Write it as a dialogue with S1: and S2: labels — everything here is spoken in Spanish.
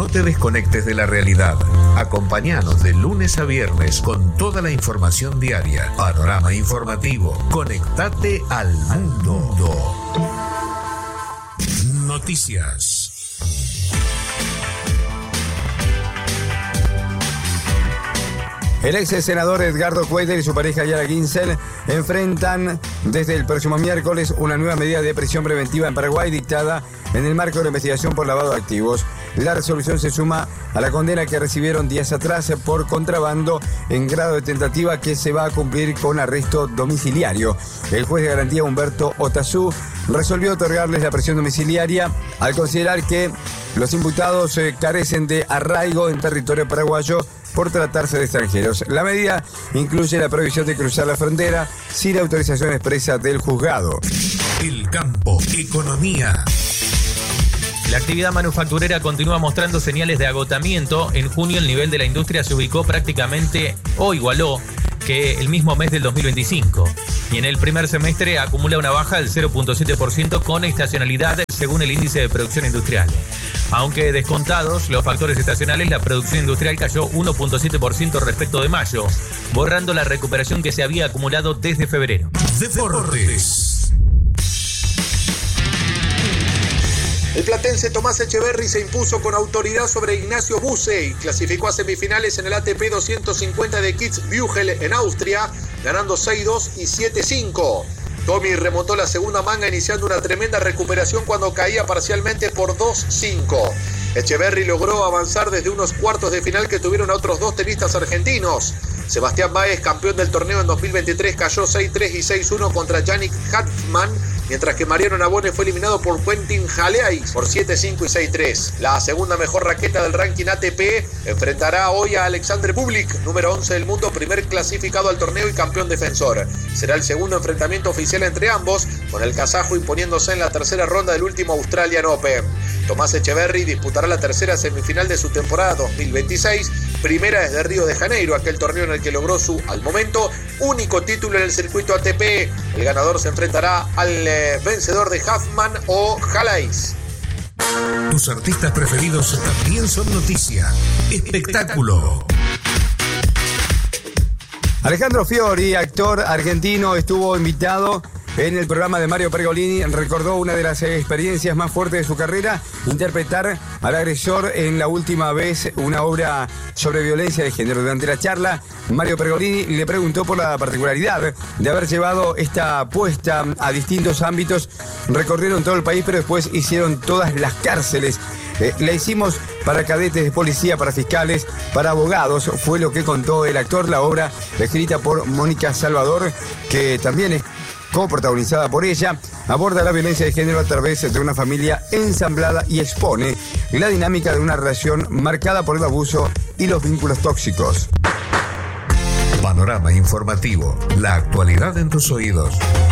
S1: te desconectes de la realidad. Acompáñanos de lunes a viernes con toda la información diaria. Panorama informativo. Conectate al mundo. Noticias.
S2: El ex senador Edgardo Cueiter y su pareja Yara Ginsel enfrentan desde el próximo miércoles una nueva medida de prisión preventiva en Paraguay dictada en el marco de la investigación por lavado de activos. La resolución se suma a la condena que recibieron días atrás por contrabando en grado de tentativa que se va a cumplir con arresto domiciliario. El juez de garantía Humberto Otazú resolvió otorgarles la prisión domiciliaria al considerar que los imputados carecen de arraigo en territorio paraguayo por tratarse de extranjeros. La medida incluye la prohibición de cruzar la frontera sin autorización expresa del juzgado.
S1: El campo, economía.
S3: La actividad manufacturera continúa mostrando señales de agotamiento. En junio el nivel de la industria se ubicó prácticamente o igualó que el mismo mes del 2025. Y en el primer semestre acumula una baja del 0.7% con estacionalidad según el índice de producción industrial. Aunque descontados los factores estacionales, la producción industrial cayó 1.7% respecto de mayo, borrando la recuperación que se había acumulado desde febrero.
S1: Deportes.
S4: El platense Tomás Echeverry se impuso con autoridad sobre Ignacio Buse y clasificó a semifinales en el ATP 250 de Kitzbühel en Austria, ganando 6-2 y 7-5. Tommy remontó la segunda manga iniciando una tremenda recuperación cuando caía parcialmente por 2-5. Echeverry logró avanzar desde unos cuartos de final que tuvieron a otros dos tenistas argentinos. Sebastián Báez, campeón del torneo en 2023, cayó 6-3 y 6-1 contra Yannick Hartmann, mientras que Mariano Navone fue eliminado por Quentin Halais por 7-5 y 6-3. La segunda mejor raqueta del ranking ATP enfrentará hoy a Alexander Bublik, número 11 del mundo, primer clasificado al torneo y campeón defensor. Será el segundo enfrentamiento oficial entre ambos, con el kazajo imponiéndose en la tercera ronda del último Australian Open. Tomás Echeverry disputará la tercera semifinal de su temporada 2026, primera desde Río de Janeiro, aquel torneo en el que logró su, al momento, único título en el circuito ATP. El ganador se enfrentará al vencedor de Huffman o Halais.
S1: Tus artistas preferidos también son noticia. Espectáculo.
S2: Alejandro Fiori, actor argentino, estuvo invitado en el programa de Mario Pergolini. Recordó una de las experiencias más fuertes de su carrera, interpretar al agresor en La Última Vez, una obra sobre violencia de género. Durante la charla, Mario Pergolini le preguntó por la particularidad de haber llevado esta apuesta a distintos ámbitos. Recorrieron todo el país, pero después hicieron todas las cárceles. La hicimos para cadetes de policía, para fiscales, para abogados, fue lo que contó el actor. La obra, escrita por Mónica Salvador, que también es coprotagonizada por ella, aborda la violencia de género a través de una familia ensamblada y expone la dinámica de una relación marcada por el abuso y los vínculos tóxicos.
S1: Panorama informativo. La actualidad en tus oídos.